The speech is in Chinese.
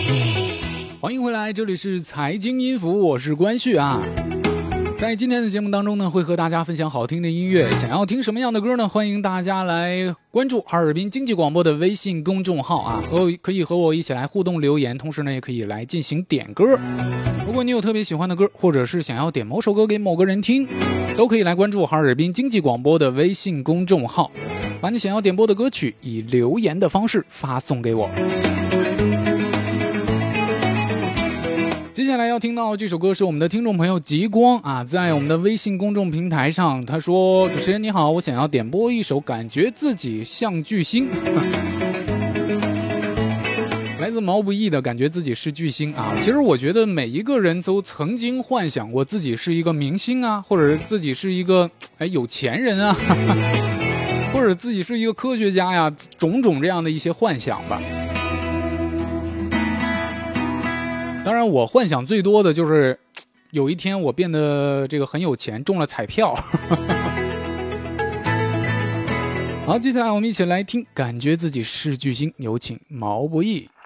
欢迎回来，这里是财经音符，我是关旭啊。在今天的节目当中呢，会和大家分享好听的音乐。想要听什么样的歌呢？欢迎大家来关注哈尔滨经济广播的微信公众号啊，可以和我一起来互动留言，同时呢，也可以来进行点歌。如果你有特别喜欢的歌，或者是想要点某首歌给某个人听，都可以来关注哈尔滨经济广播的微信公众号，把你想要点播的歌曲以留言的方式发送给我。接下来要听到这首歌是我们的听众朋友极光啊，在我们的微信公众平台上，他说：主持人你好，我想要点播一首感觉自己像巨星来自毛不易的感觉自己是巨星啊。其实我觉得每一个人都曾经幻想过自己是一个明星啊，或者是自己是一个有钱人啊或者自己是一个科学家呀，种种这样的一些幻想吧。当然我幻想最多的就是有一天我变得这个很有钱，中了彩票好，接下来我们一起来听感觉自己是巨星，有请毛不易。